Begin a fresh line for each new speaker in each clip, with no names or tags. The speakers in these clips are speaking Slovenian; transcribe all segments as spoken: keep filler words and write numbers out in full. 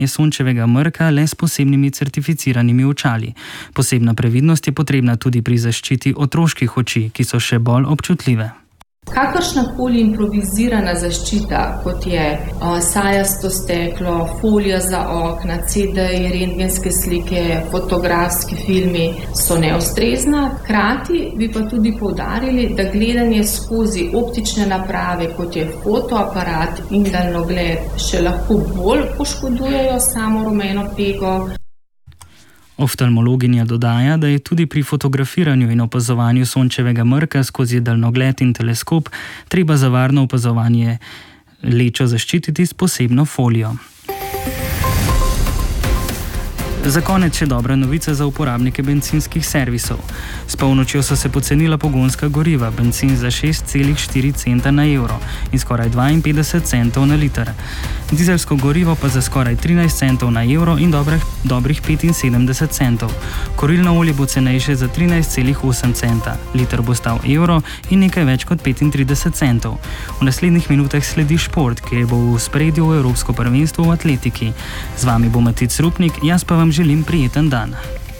sončevega mrka le s posebnimi certificiranimi očali. Posebna previdnost je potrebna tudi pri zaščiti otroških oči, ki so še bolj občutljive.
Kakršnakoli improvizirana zaščita, kot je uh, sajasto steklo, folija za okna, ce de-ji, rentgenske slike, fotografski filmi, so neustrezna. Hkrati bi pa tudi poudarili, da gledanje skozi optične naprave, kot je fotoaparat in daljnogled, še lahko bolj poškodujejo samo rumeno pego.
Oftalmologinja dodaja, da je tudi pri fotografiranju in opazovanju sončevega mrka skozi daljnogled in teleskop treba za varno opazovanje lečo zaščititi s posebno folijo. Za konec še dobra novica za uporabnike bencinskih servisov. S polnočjo so se pocenila pogonska goriva, bencin za šest celih štiri centa na evro in skoraj dvainpetdeset centov na liter. Dizelsko gorivo pa za skoraj trinajst centov na evro in dobrih, dobrih petinsedemdeset centov. Kurilno olje bo cenejše za trinajst celih osem centa. Liter bo stal evro in nekaj več kot petintrideset centov. V naslednjih minutah sledi šport, kjer bo v ospredju Evropsko prvenstvo v atletiki. Z vami bo Matic Rupnik, jaz pa vam želim prijeten dan.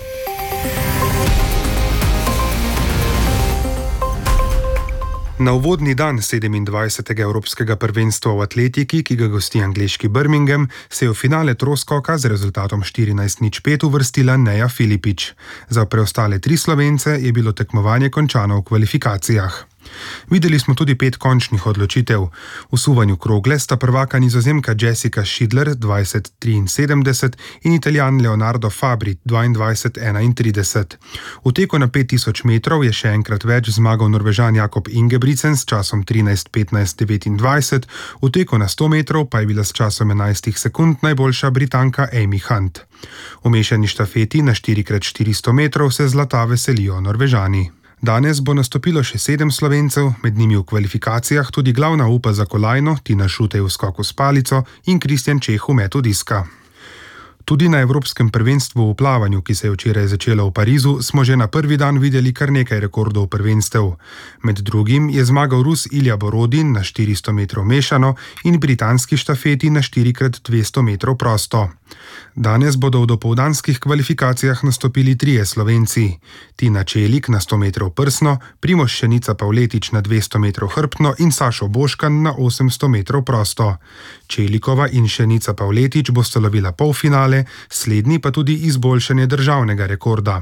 Na uvodni dan sedemindvajsetega Evropskega prvenstva v atletiki, ki ga gosti angleški Birmingham, se je v finale troskoka z rezultatom štirinajst nič pet uvrstila Neja Filipič. Za preostale tri Slovence je bilo tekmovanje končano v kvalifikacijah. Videli smo tudi pet končnih odločitev. V suvanju krogle sta prvaka Nizozemka Jessica Schiedler dvajset triinsedemdeset in Italijan Leonardo Fabri dvaindvajset enaintrideset. V teku na pet tisoč metrov je še enkrat več zmagal Norvežan Jakob Ingebrigtsen s časom trinajst petnajst devetindvajset, v teku na sto metrov pa je bila s časom enajst sekund najboljša Britanka Amy Hunt. V mešani štafeti na štiri krat štiristo metrov se zlata veselijo Norvežani. Danes bo nastopilo še sedem Slovencev, med njimi v kvalifikacijah tudi glavna upa za kolajno Tina Šutej v skoku s palico in Kristjan Čeh v metu diska. Tudi na Evropskem prvenstvu v plavanju, ki se je včeraj začelo v Parizu, smo že na prvi dan videli kar nekaj rekordov prvenstev. Med drugim je zmagal Rus Ilja Borodin na štiristo metrov mešano in britanski štafeti na štiri krat dvesto metrov prosto. Danes bodo v dopoldanskih kvalifikacijah nastopili trije Slovenci. Tina Čelik na sto metrov prsno, Primož Šenica Pavletič na dvesto metrov hrbtno in Sašo Boškan na osemsto metrov prosto. Čelikova in Šenica Pavletič bosta lovila polfinale, slednji pa tudi izboljšanje državnega rekorda.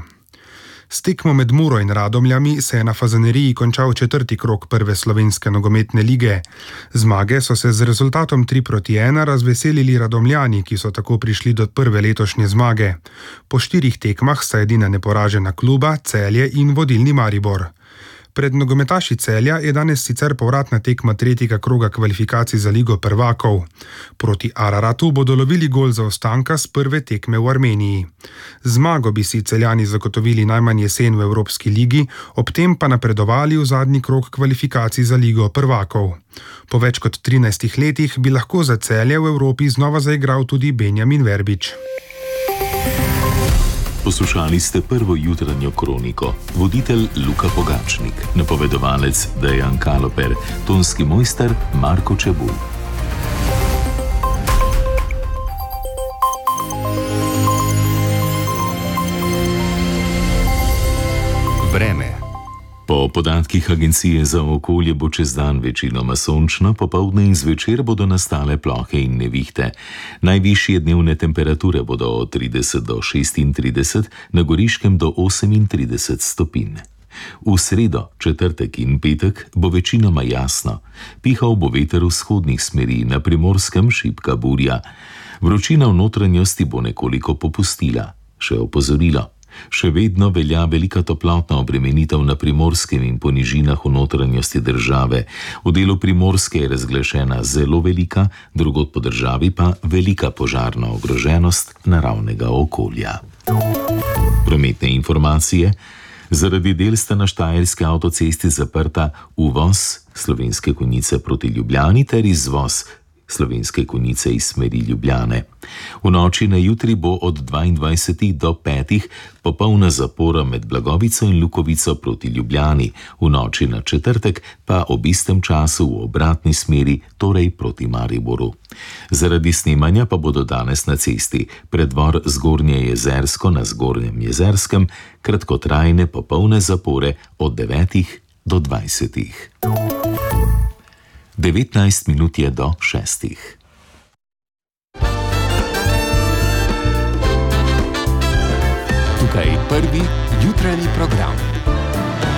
S tekmo med Muro in Radomljami se je na Fazaneriji končal četrti krog prve slovenske nogometne lige. Zmage so se z rezultatom tri proti ena razveselili Radomljani, ki so tako prišli do prve letošnje zmage. Po štirih tekmah sta edina neporažena kluba Celje in vodilni Maribor. Pred nogometaši Celja je danes sicer povratna tekma tretjega kroga kvalifikacij za Ligo prvakov. Proti Araratu bodo lovili gol zaostanka s prve tekme v Armeniji. Zmago bi si Celjani zagotovili najmanj jesen v Evropski ligi, ob tem pa napredovali v zadnji krog kvalifikacij za Ligo prvakov. Po več kot trinajstih letih bi lahko za Celje v Evropi znova zaigral tudi Benjamin Verbič.
Poslušali ste prvo jutranjo kroniko. Voditelj Luka Pogačnik, napovedovalec Dejan Kaloper, tonski mojster Marko Čebul.
Vreme.
Po podatkih Agencije za okolje bo čez dan večinoma sončno, popoldne in zvečer bodo nastale plohe in nevihte. Najvišje dnevne temperature bodo od trideset do šestintrideset, na Goriškem do osemintrideset stopinj. V sredo, četrtek in petek bo večinoma jasno. Pihal bo veter vzhodnih smeri, na Primorskem šibka burja. Vročina v notranjosti bo nekoliko popustila. Še opozorilo. Še vedno velja velika toplotna obremenitev na Primorskem in po nižinah v notranjosti države. V delu Primorske je razglašena zelo velika, drugod po državi pa velika požarna ogroženost naravnega okolja. Prometne informacije. Zaradi del sta na Štajerski avtocesti zaprta uvoz Slovenske Konjice proti Ljubljani ter izvoz Slovenske Konjice iz smeri Ljubljane. V noči na jutri bo od dvaindvajsetih do petih popolna zapora med Blagovico in Lukovico proti Ljubljani, v noči na četrtek pa ob istem času v obratni smeri, torej proti Mariboru. Zaradi snemanja pa bodo danes na cesti predvor Zgornje Jezersko na Zgornjem Jezerskem kratkotrajne popolne zapore od devetih do dvajsetih. devetnajst minut je do šestih.
Tukaj prvi jutranji program.